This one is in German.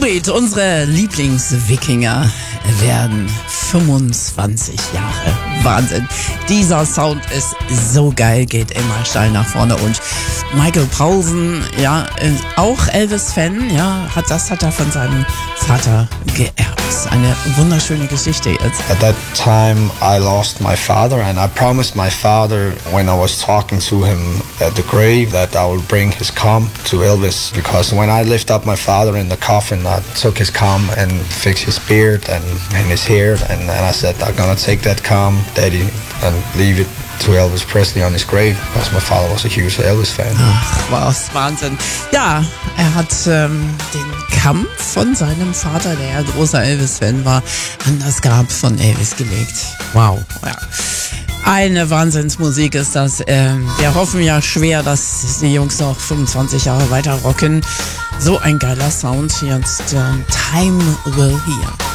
Creed, unsere Lieblingswikinger, werden 25 Jahre. Wahnsinn. Dieser Sound ist so geil, geht immer steil nach vorne. Und Michael Paulsen, ja, auch Elvis-Fan, ja, hat er von seinem Vater geerbt. Eine wunderschöne Geschichte jetzt. At that time I lost my father, and I promised my father when I was talking to him at the grave that I would bring his comb to Elvis, because when I lift up my father in the coffin, I took his comb and fixed his beard and his hair, and I said, I'm gonna take that comb, Daddy, and leave it to Elvis Presley on his grave, because my father was a huge Elvis fan. Ach, was Wahnsinn. Ja, er hat den Kamm von seinem Vater, der ja großer Elvis-Fan war, an das Grab von Elvis gelegt. Wow. Ja. Eine Wahnsinnsmusik ist das. Wir hoffen ja schwer, dass die Jungs noch 25 Jahre weiter rocken. So ein geiler Sound. Jetzt Time Will Heal.